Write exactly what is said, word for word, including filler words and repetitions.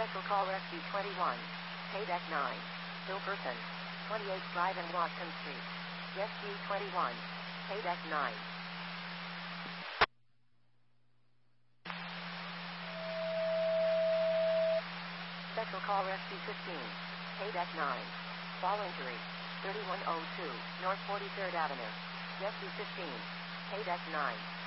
Special call Rescue twenty-one. Paydeck nine. Bill Person. twenty-eight Drive and Watson Street. Rescue twenty-one. Paydeck nine. Special call Rescue fifteen. Paydeck nine. Fall injury. thirty-one oh two North forty-third Avenue. Rescue fifteen. Paydeck nine.